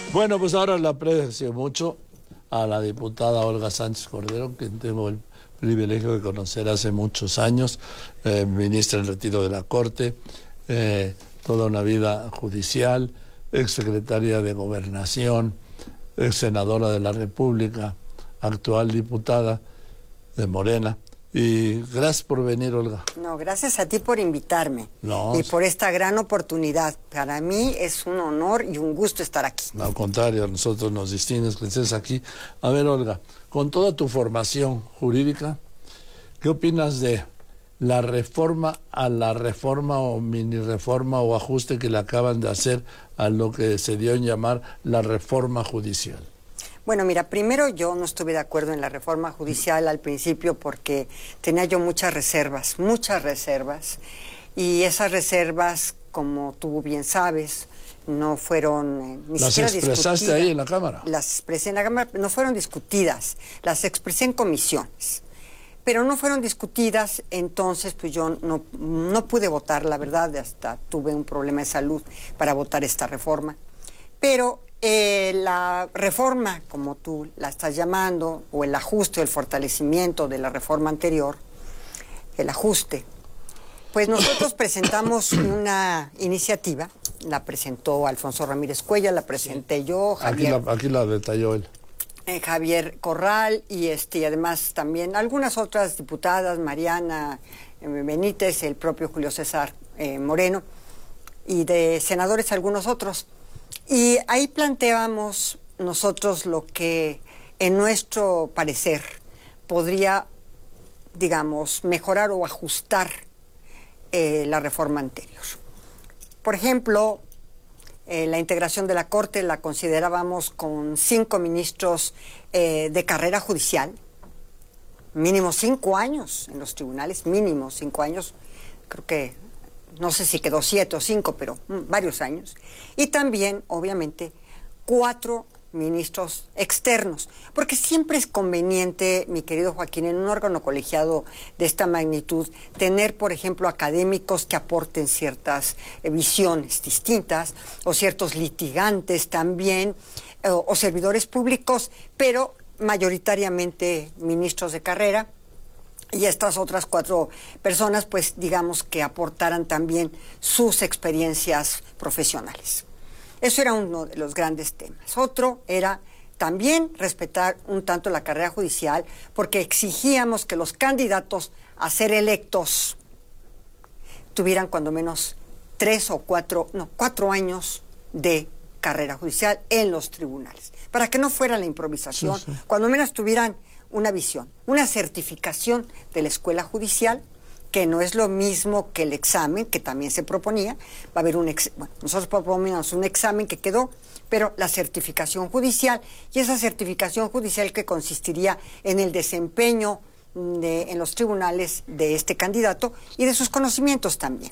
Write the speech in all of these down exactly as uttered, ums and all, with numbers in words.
Bueno, pues ahora le aprecio mucho a la diputada Olga Sánchez Cordero, que tengo el privilegio de conocer hace muchos años, eh, ministra en retiro de la Corte, eh, toda una vida judicial, exsecretaria de Gobernación, ex senadora de la República, actual diputada de Morena. Y gracias por venir, Olga. No, gracias a ti por invitarme No, y por esta gran oportunidad. Para mí es un honor y un gusto estar aquí. Al contrario, a nosotros nos distingue que estés aquí. A ver, Olga, con toda tu formación jurídica, ¿qué opinas de la reforma a la reforma o mini reforma o ajuste que le acaban de hacer a lo que se dio en llamar la reforma judicial? Bueno, mira, primero yo no estuve de acuerdo en la reforma judicial al principio porque tenía yo muchas reservas, muchas reservas, y esas reservas, como tú bien sabes, no fueron eh, ni ¿Las siquiera expresaste discutidas. ahí en la Cámara? Las expresé en la Cámara, no fueron discutidas, las expresé en comisiones, pero no fueron discutidas. Entonces pues yo no, no pude votar, la verdad, hasta tuve un problema de salud para votar esta reforma, pero Eh, la reforma, como tú la estás llamando, o el ajuste o el fortalecimiento de la reforma anterior, el ajuste, pues nosotros presentamos una iniciativa, la presentó Alfonso Ramírez Cuellar, la presenté yo, Javier, Aquí la, aquí la detalló él. eh, Javier Corral, y, este, y además también algunas otras diputadas, Mariana eh, Benítez, el propio Julio César eh, Moreno, y de senadores algunos otros. Y ahí planteamos nosotros lo que en nuestro parecer podría, digamos, mejorar o ajustar eh, la reforma anterior. Por ejemplo, eh, la integración de la Corte la considerábamos con cinco ministros eh, de carrera judicial, mínimo cinco años en los tribunales, mínimo cinco años, creo que no sé si quedó siete o cinco, pero mm, varios años. Y también, obviamente, cuatro ministros externos. Porque siempre es conveniente, mi querido Joaquín, en un órgano colegiado de esta magnitud, tener, por ejemplo, académicos que aporten ciertas eh, visiones distintas, o ciertos litigantes también, eh, o servidores públicos, pero mayoritariamente ministros de carrera. Y estas otras cuatro personas, pues digamos que aportaran también sus experiencias profesionales. Eso era uno de los grandes temas. Otro era también respetar un tanto la carrera judicial, porque exigíamos que los candidatos a ser electos tuvieran cuando menos tres o cuatro, no, cuatro años de carrera judicial en los tribunales, para que no fuera la improvisación, sí, sí. Cuando menos tuvieran una visión, una certificación de la escuela judicial, que no es lo mismo que el examen que también se proponía. Va a haber un ex, bueno, nosotros proponemos un examen que quedó, pero la certificación judicial, y esa certificación judicial que consistiría en el desempeño de, en los tribunales de este candidato y de sus conocimientos también.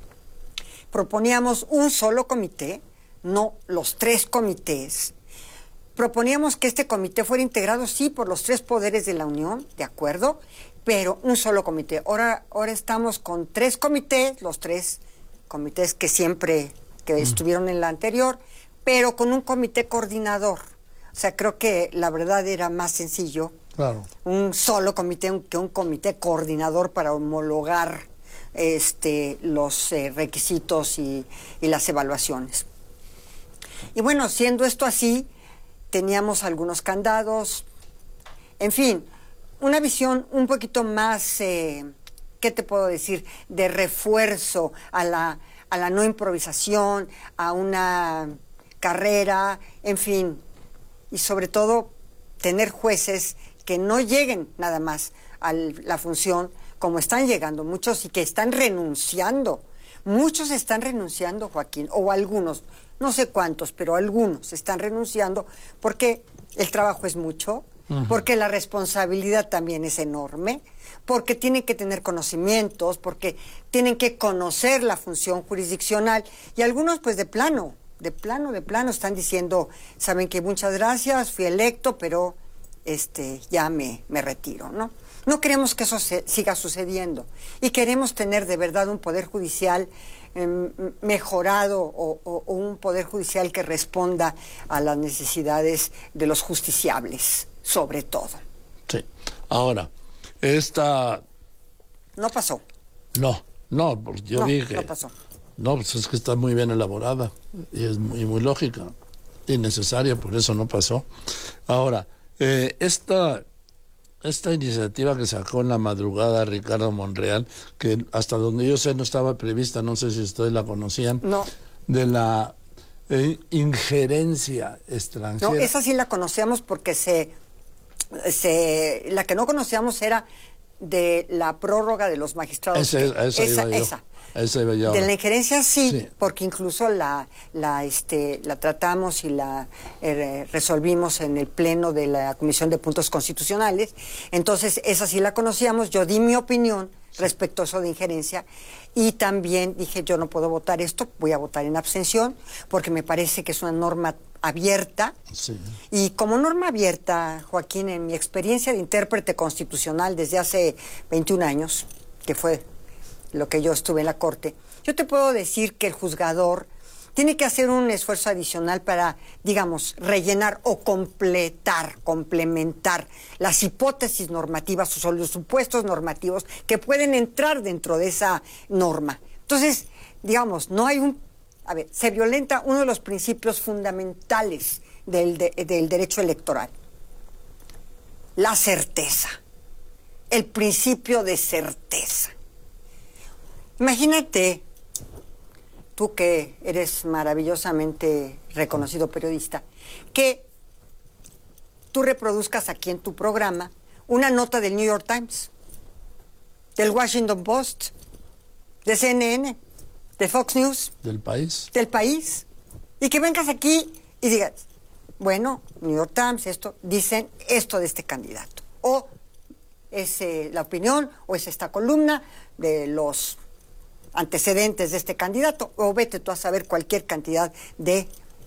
Proponíamos un solo comité, no los tres comités. Proponíamos que este comité fuera integrado, sí, por los tres poderes de la Unión, de acuerdo, pero un solo comité. Ahora, ahora estamos con tres comités, los tres comités que siempre que mm. estuvieron en la anterior, pero con un comité coordinador. O sea, creo que la verdad era más sencillo, claro, un solo comité que un comité coordinador para homologar este, los eh, requisitos y, y las evaluaciones. Y bueno, siendo esto así, teníamos algunos candados, en fin, una visión un poquito más, eh, ¿qué te puedo decir?, de refuerzo a la, a la no improvisación, a una carrera, en fin, y sobre todo tener jueces que no lleguen nada más a la función como están llegando muchos y que están renunciando. Muchos están renunciando, Joaquín, o algunos, no sé cuántos, pero algunos están renunciando porque el trabajo es mucho, uh-huh. porque la responsabilidad también es enorme, porque tienen que tener conocimientos, porque tienen que conocer la función jurisdiccional, y algunos pues de plano, de plano, de plano están diciendo, saben que muchas gracias, fui electo, pero este ya me, me retiro, ¿no? No queremos que eso se, siga sucediendo y queremos tener de verdad un poder judicial eh, mejorado o, o, o un poder judicial que responda a las necesidades de los justiciables, sobre todo. Sí. Ahora, esta... No pasó. No, no, porque yo no, dije... No pasó. No, pues es que está muy bien elaborada y es muy, muy lógica y necesaria, por eso no pasó. Ahora, eh, esta... Esta iniciativa que sacó en la madrugada Ricardo Monreal, que hasta donde yo sé no estaba prevista, no sé si ustedes la conocían, no. de la eh, injerencia extranjera. No, esa sí la conocíamos porque se, se... La que no conocíamos era de la prórroga de los magistrados. Ese, esa, esa, iba yo. esa. Esa iba yo de ahora. la injerencia sí, sí, porque incluso la, la, este, la tratamos y la eh, resolvimos en el pleno de la Comisión de Puntos Constitucionales. Entonces, esa sí la conocíamos. Yo di mi opinión respecto a eso de injerencia y también dije, yo no puedo votar esto, voy a votar en abstención, porque me parece que es una norma abierta. Sí. Y como norma abierta, Joaquín, en mi experiencia de intérprete constitucional desde hace veintiún años, que fue lo que yo estuve en la Corte, yo te puedo decir que el juzgador tiene que hacer un esfuerzo adicional para, digamos, rellenar o completar, complementar las hipótesis normativas o los supuestos normativos que pueden entrar dentro de esa norma. Entonces, digamos, no hay un... A ver, se violenta uno de los principios fundamentales del, de, del derecho electoral. La certeza. El principio de certeza. Imagínate, tú que eres maravillosamente reconocido periodista, que tú reproduzcas aquí en tu programa una nota del New York Times, del Washington Post, de C N N, de Fox News. ¿Del país? Del país. Y que vengas aquí y digas, bueno, New York Times, esto, dicen esto de este candidato. O es eh, la opinión, o es esta columna de los antecedentes de este candidato, o vete tú a saber cualquier cantidad de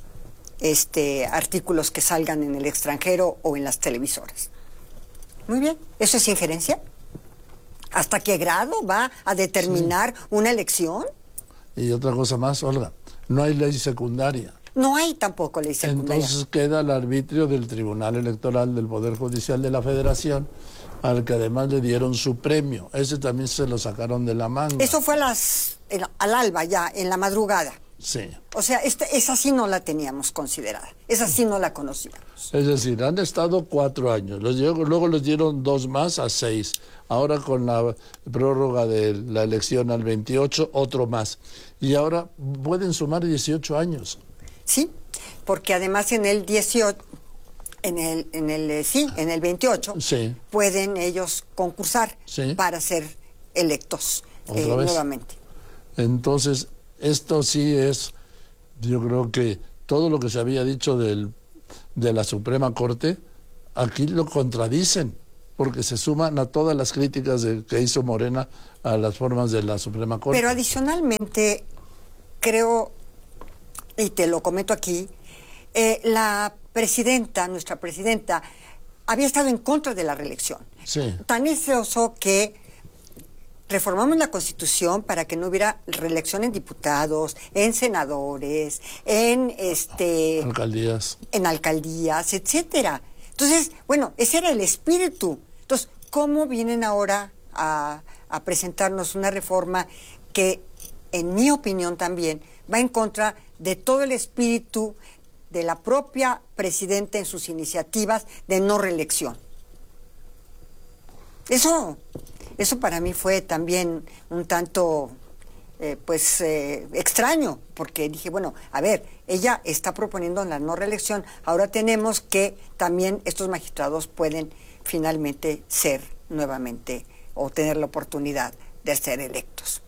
este artículos que salgan en el extranjero o en las televisoras. Muy bien, ¿eso es injerencia? ¿Hasta qué grado va a determinar sí. una elección? Y otra cosa más, Olga, no hay ley secundaria. No hay tampoco ley secundaria. Entonces queda el arbitrio del Tribunal Electoral del Poder Judicial de la Federación, al que además le dieron su premio. Ese también se lo sacaron de la manga. Eso fue a las, al alba ya, en la madrugada. Sí. O sea, este, esa sí no la teníamos considerada, esa sí no la conocíamos. Es decir, han estado cuatro años, los, luego les dieron dos más a seis, ahora con la prórroga de la elección al veintiocho, otro más. Y ahora pueden sumar dieciocho años. Sí, porque además en el dieciocho... En el, en el eh, sí, en el veintiocho sí. pueden ellos concursar sí. para ser electos eh, nuevamente. Entonces, esto sí es, yo creo que todo lo que se había dicho del, de la Suprema Corte, aquí lo contradicen, porque se suman a todas las críticas de, que hizo Morena a las formas de la Suprema Corte. Pero adicionalmente, creo, y te lo comento aquí, eh, la presidenta, nuestra presidenta, había estado en contra de la reelección. Sí. Tan es oso que reformamos la Constitución para que no hubiera reelección en diputados, en senadores, en este alcaldías, en alcaldías, etcétera. Entonces, bueno, ese era el espíritu. Entonces, ¿cómo vienen ahora a, a presentarnos una reforma que, en mi opinión también, va en contra de todo el espíritu de la propia presidenta en sus iniciativas de no reelección? Eso, eso para mí fue también un tanto, eh, pues, eh, extraño, porque dije, bueno, a ver, ella está proponiendo la no reelección, ahora tenemos que también estos magistrados pueden finalmente ser nuevamente o tener la oportunidad de ser electos.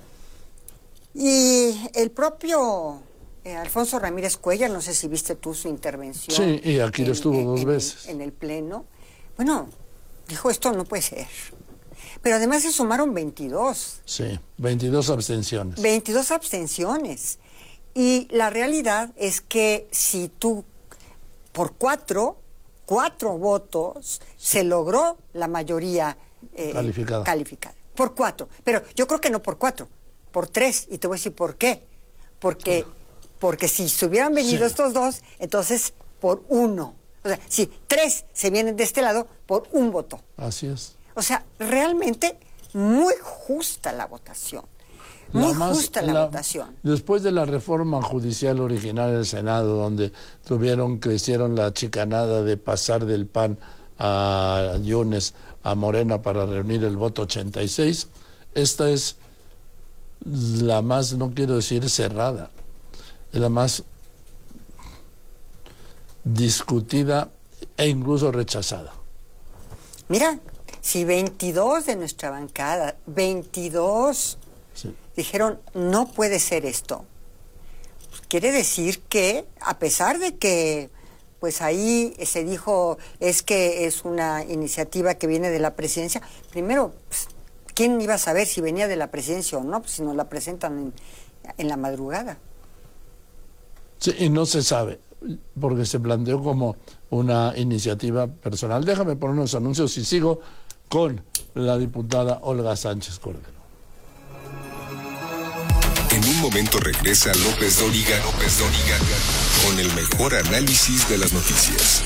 Y el propio Eh, Alfonso Ramírez Cuellar, no sé si viste tú su intervención. Sí, y aquí en, lo estuvo en, dos en, veces. En el Pleno. Bueno, dijo, esto no puede ser. Pero además se sumaron veintidós. Sí, veintidós abstenciones. veintidós abstenciones. Y la realidad es que si tú, por cuatro, cuatro votos, se logró la mayoría eh, calificada. calificada. Por cuatro. Pero yo creo que no por cuatro, por tres. Y te voy a decir por qué. Porque, porque si se hubieran venido sí. estos dos, entonces por uno. O sea, si tres se vienen de este lado, por un voto. Así es. O sea, realmente muy justa la votación. Muy la más, justa la, la votación. Después de la reforma judicial original del Senado, donde tuvieron que hicieron la chicanada de pasar del P A N a Yunes, a Morena para reunir el voto ochenta y seis, esta es la más, no quiero decir cerrada, es la más discutida e incluso rechazada. Mira, si veintidós de nuestra bancada, veintidós, sí. dijeron, no puede ser esto, pues quiere decir que, a pesar de que pues ahí se dijo, es que es una iniciativa que viene de la presidencia, primero, pues, ¿quién iba a saber si venía de la presidencia o no? Pues si nos la presentan en, en la madrugada. Sí, y no se sabe, porque se planteó como una iniciativa personal. Déjame poner unos anuncios y sigo con la diputada Olga Sánchez Cordero. En un momento regresa López Dóriga, López Dóriga, con el mejor análisis de las noticias.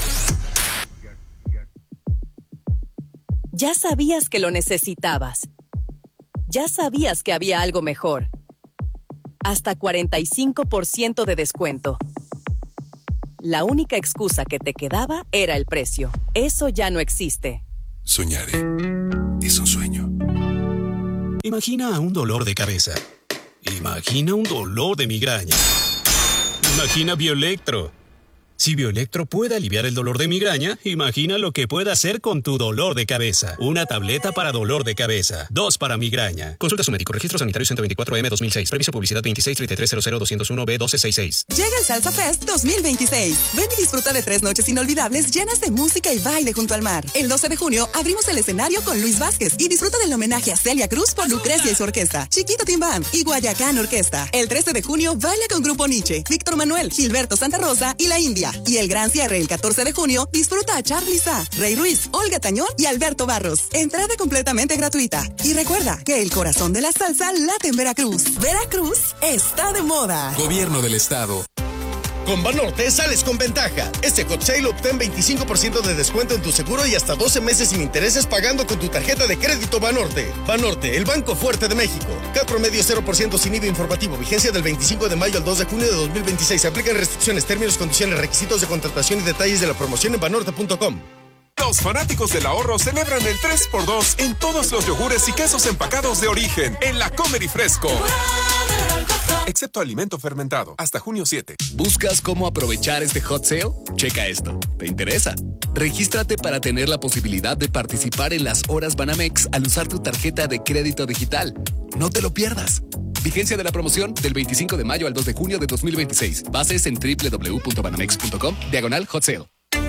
Ya sabías que lo necesitabas. Ya sabías que había algo mejor. Hasta cuarenta y cinco por ciento de descuento. La única excusa que te quedaba era el precio. Eso ya no existe. Soñaré. Es un sueño. Imagina un dolor de cabeza. Imagina un dolor de migraña. Imagina Bioelectro. Si Bioelectro puede aliviar el dolor de migraña, imagina lo que puede hacer con tu dolor de cabeza. Una tableta para dolor de cabeza. Dos para migraña. Consulta a su médico. Registro sanitario ciento veinticuatro M dos mil seis. Previso publicidad veintiséis treinta y tres cero cero doscientos uno B doce sesenta y seis. Llega el Salsa Fest dos mil veintiséis. Ven y disfruta de tres noches inolvidables llenas de música y baile junto al mar. El doce de junio abrimos el escenario con Luis Vázquez y disfruta del homenaje a Celia Cruz por Lucrecia y su orquesta, Chiquito Tim Band y Guayacán Orquesta. El trece de junio baila con Grupo Nietzsche, Víctor Manuel, Gilberto Santa Rosa y La India. Y el gran cierre el catorce de junio, disfruta a Charly Sa, Rey Ruiz, Olga Tañón y Alberto Barros. Entrada completamente gratuita. Y recuerda que el corazón de la salsa late en Veracruz. Veracruz está de moda. Gobierno del Estado. Con Banorte sales con ventaja. Este hot sale obtén veinticinco por ciento de descuento en tu seguro y hasta doce meses sin intereses pagando con tu tarjeta de crédito Banorte. Banorte, el banco fuerte de México. C A T promedio cero por ciento sin I V A informativo. Vigencia del veinticinco de mayo al dos de junio de dos mil veintiséis. Se aplican restricciones, términos, condiciones, requisitos de contratación y detalles de la promoción en banorte punto com. Los fanáticos del ahorro celebran el tres por dos en todos los yogures y quesos empacados de origen en la Comer y Fresco. Excepto alimento fermentado, hasta junio siete. ¿Buscas cómo aprovechar este hot sale? Checa esto. ¿Te interesa? Regístrate para tener la posibilidad de participar en las horas Banamex al usar tu tarjeta de crédito digital. No te lo pierdas. Vigencia de la promoción del veinticinco de mayo al dos de junio de dos mil veintiséis. Bases en doble u doble u doble u punto banamex punto com, diagonal hot sale.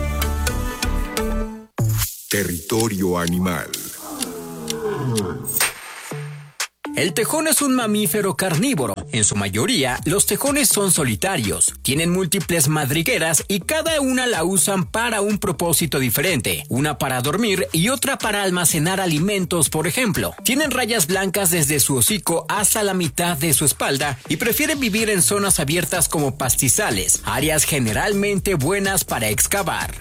Territorio animal. El tejón es un mamífero carnívoro. En su mayoría, los tejones son solitarios. Tienen múltiples madrigueras y cada una la usan para un propósito diferente. Una para dormir y otra para almacenar alimentos, por ejemplo. Tienen rayas blancas desde su hocico hasta la mitad de su espalda y prefieren vivir en zonas abiertas como pastizales, áreas generalmente buenas para excavar.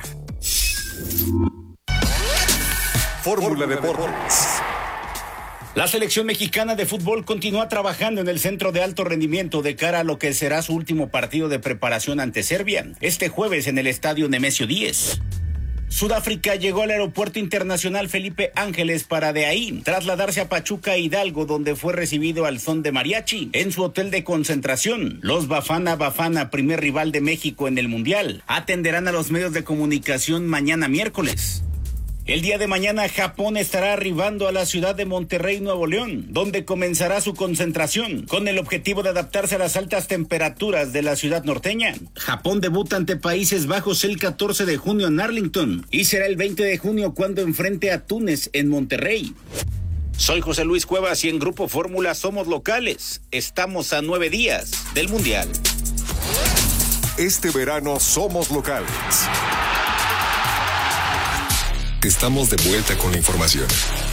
Fórmula Deportes. La selección mexicana de fútbol continúa trabajando en el centro de alto rendimiento de cara a lo que será su último partido de preparación ante Serbia, este jueves en el estadio Nemesio diez. Sudáfrica llegó al aeropuerto internacional Felipe Ángeles para de ahí trasladarse a Pachuca Hidalgo, donde fue recibido al son de mariachi en su hotel de concentración. Los Bafana Bafana, primer rival de México en el Mundial, atenderán a los medios de comunicación mañana miércoles. El día de mañana Japón estará arribando a la ciudad de Monterrey, Nuevo León, donde comenzará su concentración con el objetivo de adaptarse a las altas temperaturas de la ciudad norteña. Japón debuta ante Países Bajos el catorce de junio en Arlington y será el veinte de junio cuando enfrente a Túnez en Monterrey. Soy José Luis Cuevas y en Grupo Fórmula somos locales. Estamos a nueve días del Mundial. Este verano somos locales. Estamos de vuelta con la información.